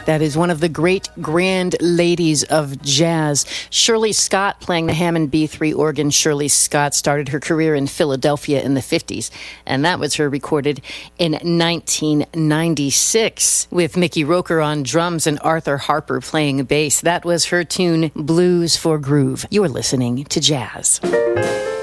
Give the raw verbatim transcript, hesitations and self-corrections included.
That is one of the great grand ladies of jazz. Shirley Scott playing the Hammond B three organ. Shirley Scott started her career in Philadelphia in the fifties, and that was her recorded in nineteen ninety-six with Mickey Roker on drums and Arthur Harper playing bass. That was her tune, Blues for Groove. You're listening to Jazz.